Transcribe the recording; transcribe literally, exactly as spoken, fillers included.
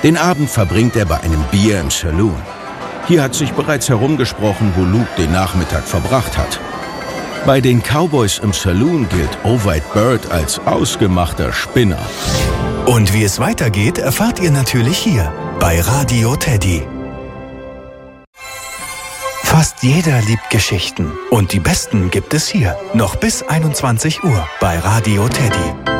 Den Abend verbringt er bei einem Bier im Saloon. Hier hat sich bereits herumgesprochen, wo Luke den Nachmittag verbracht hat. Bei den Cowboys im Saloon gilt Ovide Bird als ausgemachter Spinner. Und wie es weitergeht, erfahrt ihr natürlich hier bei Radio Teddy. Fast jeder liebt Geschichten und die besten gibt es hier. Noch bis einundzwanzig Uhr bei Radio Teddy.